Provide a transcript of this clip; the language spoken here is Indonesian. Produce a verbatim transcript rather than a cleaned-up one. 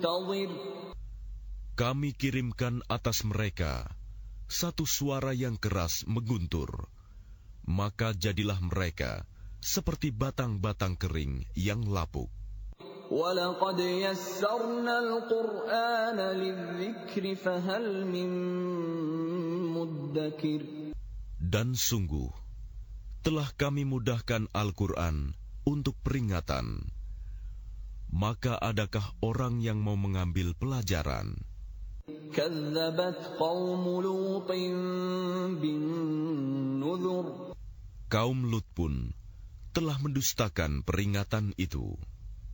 منتظر. Kami kirimkan atas mereka satu suara yang keras mengguntur, maka jadilah mereka seperti batang-batang kering yang lapuk. وَلَقَدْ يَسَّرْنَا الْقُرْآنَ لِلذِّكْرِ فَهَلْ مِن مُّدَّكِرٍ. Dan sungguh, telah kami mudahkan Al-Quran untuk peringatan. Maka adakah orang yang mau mengambil pelajaran? كَذَّبَتْ قَوْمُ لُوطٍ بِالنُّذُرِ. Kaum Lut pun telah mendustakan peringatan itu.